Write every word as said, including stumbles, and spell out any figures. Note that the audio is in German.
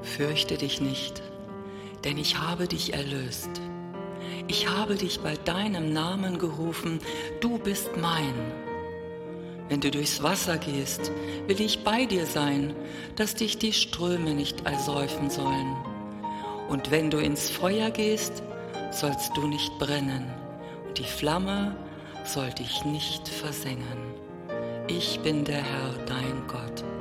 Fürchte dich nicht, denn ich habe dich erlöst. Ich habe dich bei deinem Namen gerufen, du bist mein. Wenn du durchs Wasser gehst, will ich bei dir sein, dass dich die Ströme nicht ersäufen sollen. Und wenn du ins Feuer gehst, sollst du nicht brennen, und die Flamme soll dich nicht versengen. Ich bin der Herr, dein Gott.